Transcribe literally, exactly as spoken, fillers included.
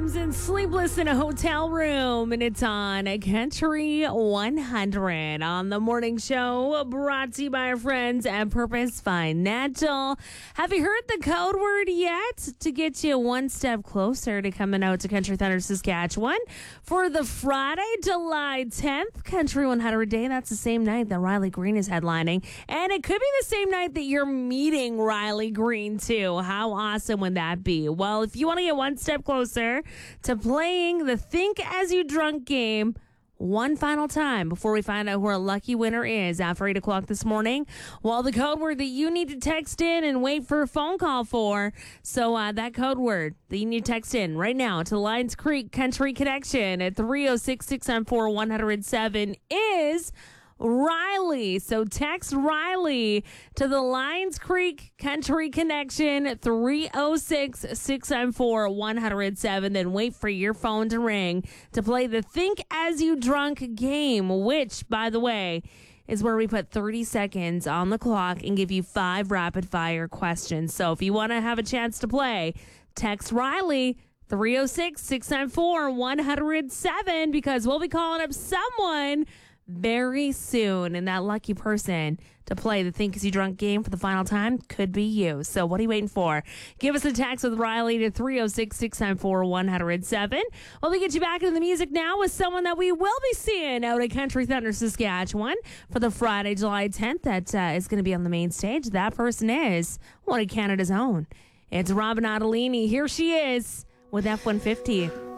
And Sleepless in a Hotel Room, and it's on Country one hundred on the morning show, brought to you by our friends at Purpose Financial. Have you heard the code word yet to get you one step closer to coming out to Country Thunder, Saskatchewan for the Friday, July tenth Country one hundred Day? That's the same night that Riley Green is headlining, and it could be the same night that you're meeting Riley Green too. How awesome would that be? Well, if you want to get one step closer to playing the Think As You Drunk game one final time before we find out who our lucky winner is after eight o'clock this morning, well, the code word that you need to text in and wait for a phone call for. So uh, that code word that you need to text in right now to Lions Creek Country Connection at three oh six, six nine four, one oh seven is Riley. So text Riley to the Lions Creek Country Connection, three oh six, six nine four, one oh seven. Then wait for your phone to ring to play the Think As You Drunk game, which, by the way, is where we put thirty seconds on the clock and give you five rapid fire questions. So if you want to have a chance to play, text Riley three oh six, six nine four, one oh seven, because we'll be calling up someone very soon, and that lucky person to play the Think As You Drunk game for the final time could be you. So what are you waiting for? Give us a text with Riley to three oh six, six nine four, one oh seven. Well, we get you back into the music now with someone that we will be seeing out at Country Thunder, Saskatchewan for the Friday, July tenth that uh, is going to be on the main stage. That person is one of Canada's own. It's Robin Ottolini. Here she is with F one fifty.